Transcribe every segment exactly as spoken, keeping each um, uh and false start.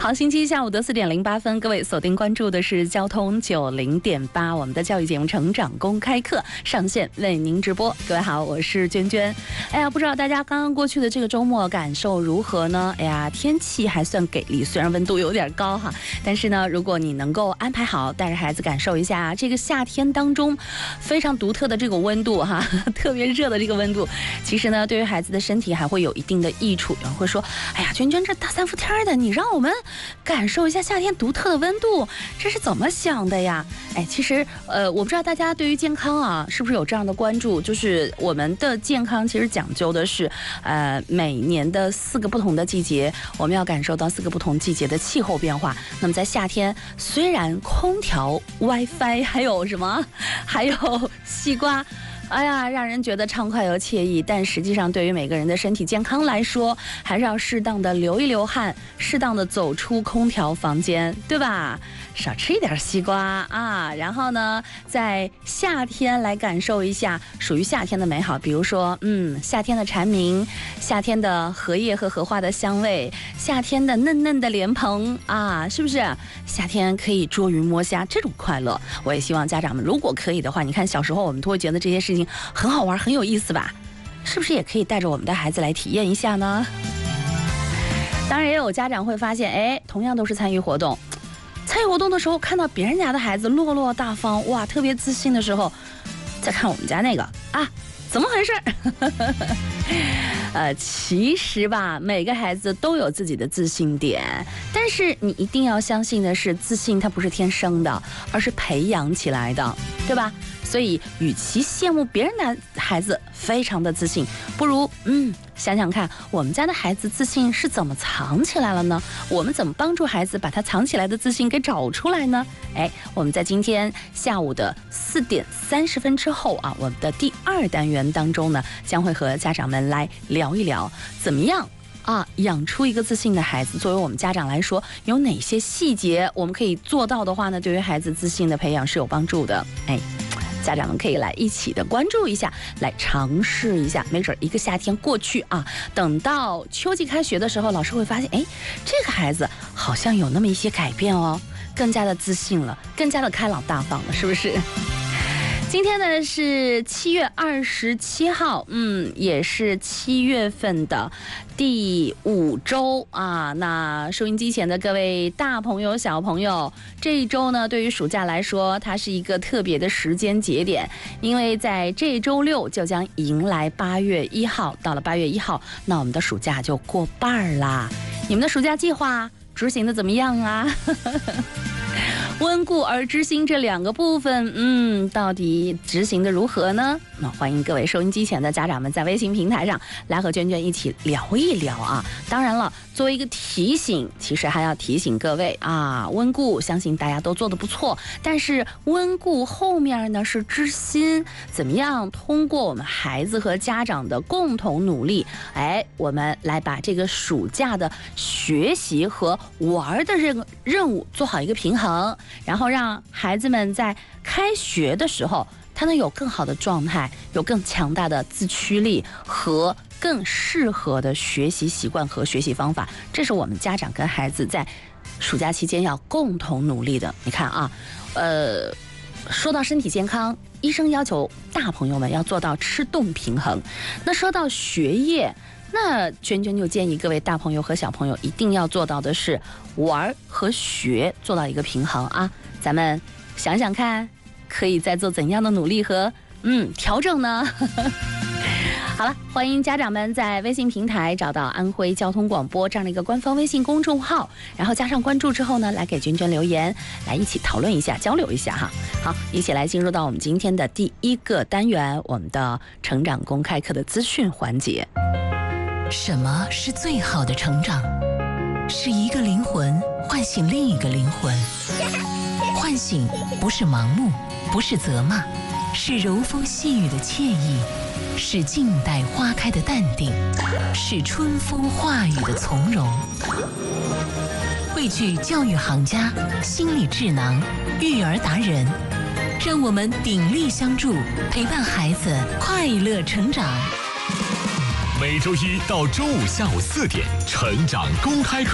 好，星期一下午的四点零八分，各位锁定关注的是交通九零点八，我们的教育节目《成长公开课》上线为您直播。各位好，我是娟娟。哎呀，不知道大家刚刚过去的这个周末感受如何呢？哎呀，天气还算给力，虽然温度有点高哈，但是呢，如果你能够安排好，带着孩子感受一下这个夏天当中非常独特的这个温度哈，特别热的这个温度，其实呢，对于孩子的身体还会有一定的益处。有人会说，哎呀，娟娟这大三伏天的，你让我们感受一下夏天独特的温度，这是怎么想的呀？哎，其实呃，我不知道大家对于健康啊，是不是有这样的关注？就是我们的健康其实讲究的是，呃，每年的四个不同的季节，我们要感受到四个不同季节的气候变化。那么在夏天，虽然空调、WiFi 还有什么，还有西瓜。哎呀，让人觉得畅快又惬意，但实际上对于每个人的身体健康来说，还是要适当的流一流汗，适当的走出空调房间，对吧？少吃一点西瓜啊，然后呢，在夏天来感受一下属于夏天的美好，比如说，嗯，夏天的蝉鸣，夏天的荷叶和荷花的香味，夏天的嫩嫩的莲蓬啊，是不是？夏天可以捉鱼摸虾，这种快乐，我也希望家长们如果可以的话，你看小时候我们都会觉得这些事情很好玩，很有意思吧？是不是也可以带着我们的孩子来体验一下呢？当然，也有家长会发现，哎，同样都是参与活动。参与活动的时候，看到别人家的孩子落落大方，哇，特别自信的时候，再看我们家那个啊，怎么回事？呃，其实吧，每个孩子都有自己的自信点，但是你一定要相信的是，自信它不是天生的，而是培养起来的，对吧？所以，与其羡慕别人的孩子非常的自信，不如嗯想想看，我们家的孩子自信是怎么藏起来了呢？我们怎么帮助孩子把他藏起来的自信给找出来呢？哎，我们在今天下午的四点三十分之后啊，我们的第二单元当中呢，将会和家长们来聊一聊，怎么样啊，养出一个自信的孩子。作为我们家长来说，有哪些细节我们可以做到的话呢，对于孩子自信的培养是有帮助的。哎。家长们可以来一起的关注一下，来尝试一下，没准一个夏天过去啊，等到秋季开学的时候，老师会发现，哎，这个孩子好像有那么一些改变哦，更加的自信了，更加的开朗大方了，是不是？今天呢是七月二十七号，嗯，也是七月份的第五周啊。那收音机前的各位大朋友、小朋友，这一周呢，对于暑假来说，它是一个特别的时间节点，因为在这周六就将迎来八月一号。到了八月一号，那我们的暑假就过半啦。你们的暑假计划执行的怎么样啊？温故而知新这两个部分，嗯，到底执行的如何呢？那欢迎各位收音机前的家长们在微信平台上来和娟娟一起聊一聊啊。当然了，作为一个提醒，其实还要提醒各位啊，温故相信大家都做得不错，但是温故后面呢是知新，怎么样通过我们孩子和家长的共同努力，哎，我们来把这个暑假的学习和玩的任任务做好一个平衡，然后让孩子们在开学的时候，他能有更好的状态，有更强大的自驱力和更适合的学习习惯和学习方法。这是我们家长跟孩子在暑假期间要共同努力的。你看啊，呃，说到身体健康，医生要求大朋友们要做到吃动平衡。那说到学业，那娟娟就建议各位大朋友和小朋友一定要做到的是玩和学做到一个平衡啊。咱们想想看，可以再做怎样的努力和嗯调整呢？好了，欢迎家长们在微信平台找到安徽交通广播这样的一个官方微信公众号，然后加上关注之后呢，来给娟娟留言，来一起讨论一下，交流一下哈。好，一起来进入到我们今天的第一个单元，我们的成长公开课的资讯环节。 什么是最好的成长？是一个灵魂唤醒另一个灵魂。唤醒不是盲目，不是责骂，是柔风细雨的惬意，是静待花开的淡定，是春风化雨的从容。汇聚教育行家、心理智囊、育儿达人，让我们鼎力相助，陪伴孩子快乐成长。 每周一到周五下午四点，成长公开课，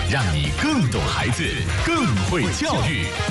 让你更懂孩子，更会教育。